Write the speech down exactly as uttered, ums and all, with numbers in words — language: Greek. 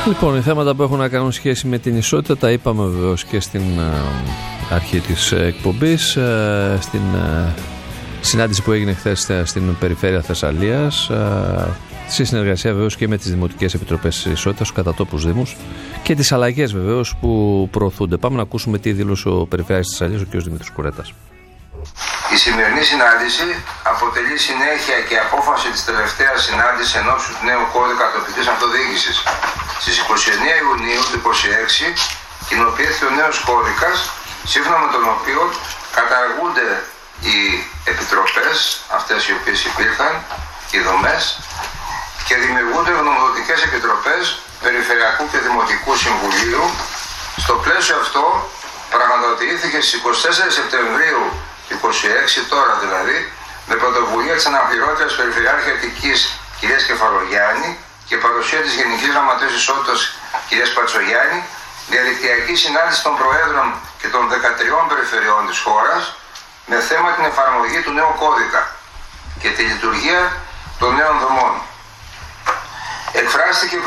Λοιπόν, οι θέματα που έχουν να κάνουν σχέση με την ισότητα τα είπαμε βεβαίως και στην αρχή της εκπομπής, στην συνάντηση που έγινε χθες στην περιφέρεια Θεσσαλίας, σε συνεργασία βεβαίως και με τις Δημοτικές Επιτροπές Ισότητας, τους κατατόπους Δήμους και τις αλλαγές βεβαίως που προωθούνται. Πάμε να ακούσουμε τι δήλωσε ο Περιφέρειας της Θεσσαλίας, ο κ. Δημήτρης Κουρέτας. Η σημερινή συνάντηση αποτελεί συνέχεια και απόφαση της τελευταίας συνάντησης εν ώψη του νέου κώδικα τοπικής αυτοδιοίκησης. Στις είκοσι εννέα Ιουνίου του είκοσι έξι κοινοποιήθηκε ο νέος κώδικας, σύμφωνα με τον οποίο καταργούνται οι επιτροπές, αυτές οι οποίες υπήρχαν, οι δομές, και δημιουργούνται γνωμοδοτικές επιτροπές Περιφερειακού και Δημοτικού Συμβουλίου. Στο πλαίσιο αυτό πραγματοποιήθηκε στις είκοσι τέσσερις Σεπτεμβρίου είκοσι έξι, τώρα δηλαδή, με πρωτοβουλία της αναπληρώτριας Περιφερειάρχη Αττικής κ. Κεφαλογιάννη και παρουσία της Γενικής Γραμματέας Ισότητας κ. Πατσογιάννη, διαδικτυακή συνάντηση των Προέδρων και των δεκατριών περιφερειών της χώρας με θέμα την εφαρμογή του νέου κώδικα και τη λειτουργία των νέων δομών. Εκφράστηκε